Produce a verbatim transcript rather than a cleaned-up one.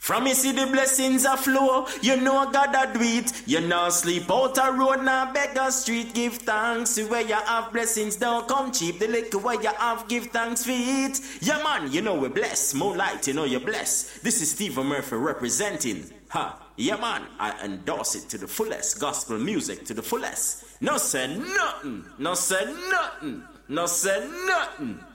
From me see the blessings a flow, you know God a do it. You know sleep out a road, now beg a street. Give thanks where you have blessings, don't come cheap. The liquor where you have, give thanks for it. Yeah man, you know we blessed. More light, you know you're blessed. This is Stephen Murphy representing. Ha, yeah man, I endorse it to the fullest. Gospel music to the fullest. No say nothing, no say nothing, no say nothing.